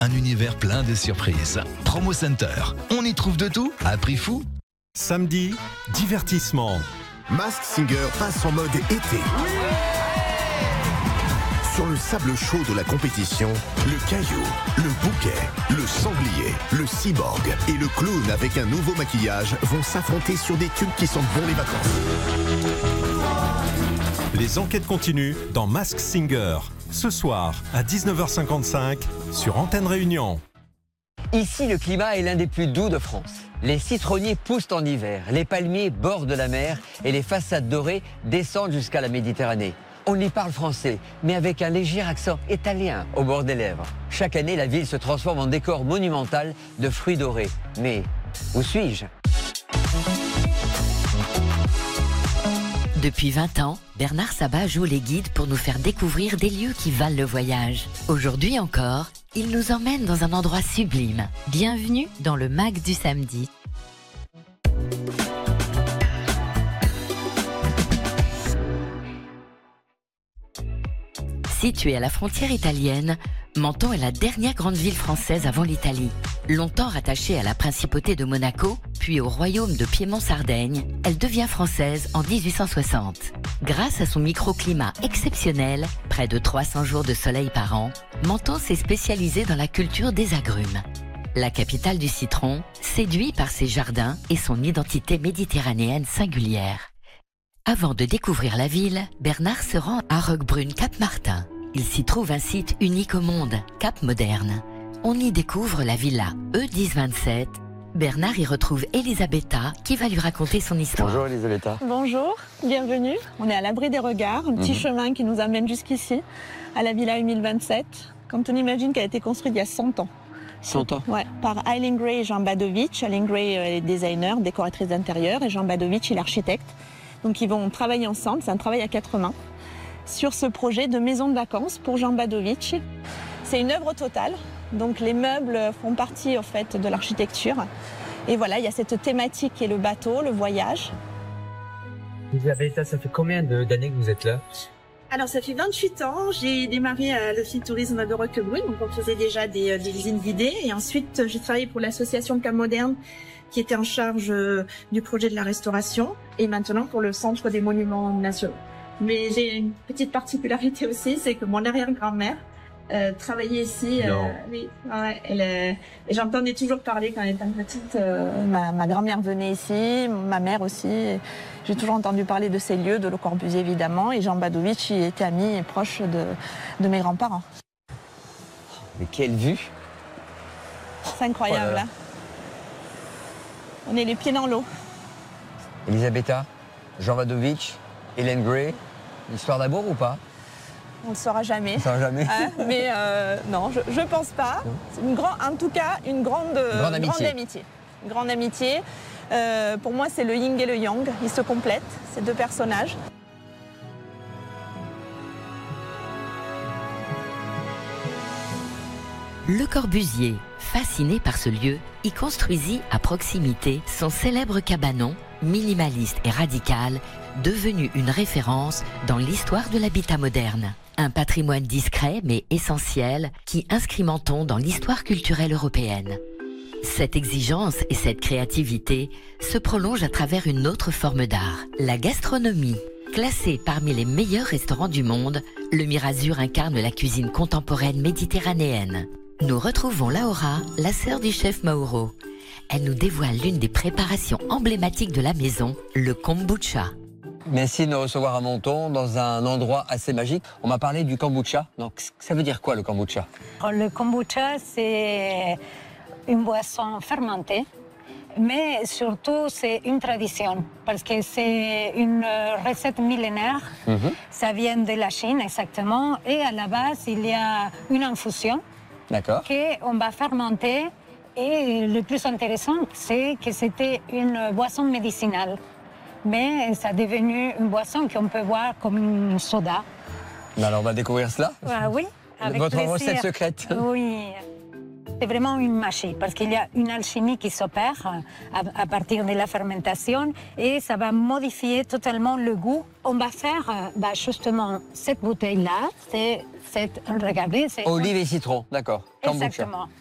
Un univers plein de surprises. Promo Center, on y trouve de tout à prix fou. Samedi, divertissement. Masked Singer passe en mode été. Sur le sable chaud de la compétition, le caillou, le bouquet, le sanglier, le cyborg et le clown avec un nouveau maquillage vont s'affronter sur des tubes qui sentent bon les vacances. Les enquêtes continuent dans Masked Singer. Ce soir à 19h55 sur Antenne Réunion. Ici, le climat est l'un des plus doux de France. Les citronniers poussent en hiver, les palmiers bordent la mer et les façades dorées descendent jusqu'à la Méditerranée. On y parle français, mais avec un léger accent italien au bord des lèvres. Chaque année, la ville se transforme en décor monumental de fruits dorés. Mais où suis-je ? Depuis 20 ans, Bernard Sabat joue les guides pour nous faire découvrir des lieux qui valent le voyage. Aujourd'hui encore, il nous emmène dans un endroit sublime. Bienvenue dans le MAG du samedi. Située à la frontière italienne, Menton est la dernière grande ville française avant l'Italie. Longtemps rattachée à la principauté de Monaco, puis au royaume de Piémont-Sardaigne, elle devient française en 1860. Grâce à son microclimat exceptionnel, près de 300 jours de soleil par an, Menton s'est spécialisée dans la culture des agrumes. La capitale du citron, séduit par ses jardins et son identité méditerranéenne singulière. Avant de découvrir la ville, Bernard se rend à Roquebrune-Cap-Martin. Il s'y trouve un site unique au monde, Cap Moderne. On y découvre la villa E1027. Bernard y retrouve Elisabetta qui va lui raconter son histoire. Bonjour Elisabetta. Bonjour, bienvenue. On est à l'abri des regards, un petit chemin qui nous amène jusqu'ici, à la villa E1027. Quand on imagine qu'elle a été construite il y a 100 ans. 100 ans. Ouais, par Eileen Gray et Jean Badovic. Eileen Gray est designer, décoratrice d'intérieur, et Jean Badovic est l'architecte. Donc ils vont travailler ensemble, c'est un travail à 4 mains, sur ce projet de maison de vacances pour Jean Badovic. C'est une œuvre totale, donc les meubles font partie en fait de l'architecture. Et voilà, il y a cette thématique qui est le bateau, le voyage. Elisabetta, ça fait combien d'années que vous êtes là ? Alors ça fait 28 ans, j'ai démarré à l'Office de tourisme de Roquebrune, donc on faisait déjà des visites guidées. Et ensuite j'ai travaillé pour l'association Cap Moderne, qui était en charge du projet de la restauration, et maintenant pour le Centre des Monuments Nationaux. Mais j'ai une petite particularité aussi, c'est que mon arrière-grand-mère travaillait ici. Oui, ouais, j'entendais toujours parler quand elle était petite. Ma grand-mère venait ici, ma mère aussi. J'ai toujours entendu parler de ces lieux, de Le Corbusier évidemment, et Jean Badovic il était ami et proche de mes grands-parents. Mais quelle vue! C'est incroyable, hein. On est les pieds dans l'eau. Elisabetta, Jean Badovic, Eileen Gray, histoire d'amour ou pas? On ne le saura jamais. On ne saura jamais. Mais non, je pense pas. C'est en tout cas, une grande amitié. Une grande amitié. Pour moi, c'est le yin et le yang. Ils se complètent, ces deux personnages. Le Corbusier, fasciné par ce lieu, y construisit à proximité son célèbre cabanon, minimaliste et radical, devenu une référence dans l'histoire de l'habitat moderne. Un patrimoine discret mais essentiel qui inscrit Menton dans l'histoire culturelle européenne. Cette exigence et cette créativité se prolongent à travers une autre forme d'art, la gastronomie. Classé parmi les meilleurs restaurants du monde, le Mirazur incarne la cuisine contemporaine méditerranéenne. Nous retrouvons Laura, la sœur du chef Mauro. Elle nous dévoile l'une des préparations emblématiques de la maison, le kombucha. Merci de nous recevoir à Menton, dans un endroit assez magique. On m'a parlé du kombucha. Donc, ça veut dire quoi le kombucha? Le kombucha, c'est une boisson fermentée, mais surtout c'est une tradition, parce que c'est une recette millénaire. Ça vient de la Chine exactement, et à la base, il y a une infusion qu'on va fermenter. Et le plus intéressant, c'est que c'était une boisson médicinale. Mais ça est devenu une boisson qu'on peut voir comme une soda. Alors on va découvrir cela. Oui, avec votre plaisir. recette secrète. Oui. C'est vraiment une magie parce qu'il y a une alchimie qui s'opère à partir de la fermentation et ça va modifier totalement le goût. On va faire justement cette bouteille-là, regardez, c'est Olive et citron, d'accord. Kombucha. exactement.